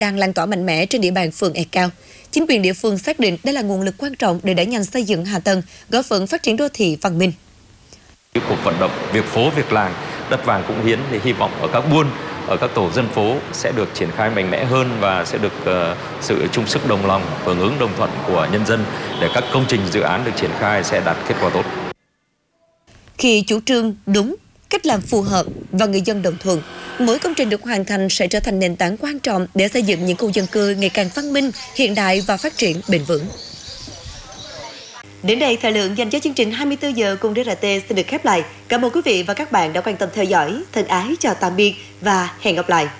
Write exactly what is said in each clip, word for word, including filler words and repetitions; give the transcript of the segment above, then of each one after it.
đang lan tỏa mạnh mẽ trên địa bàn phường E Cao. Chính quyền địa phương xác định đây là nguồn lực quan trọng để đẩy nhanh xây dựng hạ tầng, góp phần phát triển đô thị văn minh. Cuộc vận động việc phố việc làng, đất vàng cũng hiến thì hy vọng ở các buôn, ở các tổ dân phố sẽ được triển khai mạnh mẽ hơn và sẽ được uh, sự chung sức đồng lòng, hưởng ứng đồng thuận của nhân dân để các công trình dự án được triển khai sẽ đạt kết quả tốt. Khi chủ trương đúng, cách làm phù hợp và người dân đồng thuận, mỗi công trình được hoàn thành sẽ trở thành nền tảng quan trọng để xây dựng những khu dân cư ngày càng văn minh, hiện đại và phát triển bền vững. Đến đây, thời lượng dành cho chương trình hai mươi tư giờ cùng đê rờ tê xin được khép lại. Cảm ơn quý vị và các bạn đã quan tâm theo dõi. Thân ái chào tạm biệt và hẹn gặp lại.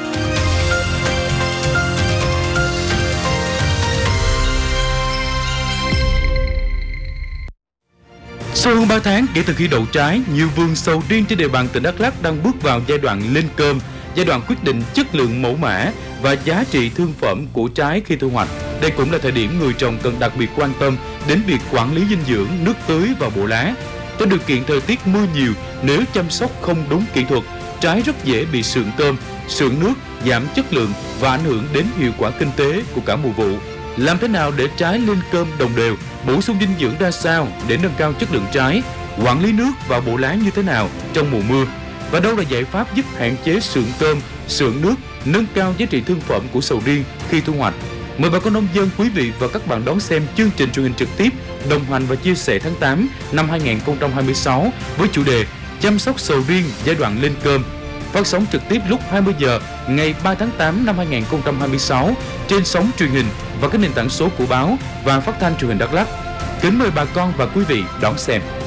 Sau hơn ba tháng kể từ khi đậu trái, nhiều vườn sầu riêng trên địa bàn tỉnh Đắk Lắk đang bước vào giai đoạn lên cơm, giai đoạn quyết định chất lượng mẫu mã và giá trị thương phẩm của trái khi thu hoạch. Đây cũng là thời điểm người trồng cần đặc biệt quan tâm đến việc quản lý dinh dưỡng, nước tưới và bộ lá. Trong điều kiện thời tiết mưa nhiều, nếu chăm sóc không đúng kỹ thuật, trái rất dễ bị sượng cơm, sượng nước, giảm chất lượng và ảnh hưởng đến hiệu quả kinh tế của cả mùa vụ. Làm thế nào để trái lên cơm đồng đều, bổ sung dinh dưỡng ra sao để nâng cao chất lượng trái, quản lý nước và bộ lá như thế nào trong mùa mưa? Và đâu là giải pháp giúp hạn chế sượng cơm, sượng nước, nâng cao giá trị thương phẩm của sầu riêng khi thu hoạch? Mời bà con nông dân, quý vị và các bạn đón xem chương trình truyền hình trực tiếp đồng hành và chia sẻ tháng tám năm hai nghìn không trăm hai mươi sáu với chủ đề chăm sóc sầu riêng giai đoạn lên cơm, phát sóng trực tiếp lúc hai mươi giờ ngày ba tháng tám năm hai nghìn không trăm hai mươi sáu trên sóng truyền hình và các nền tảng số của báo và phát thanh truyền hình Đắk Lắk. Kính mời bà con và quý vị đón xem.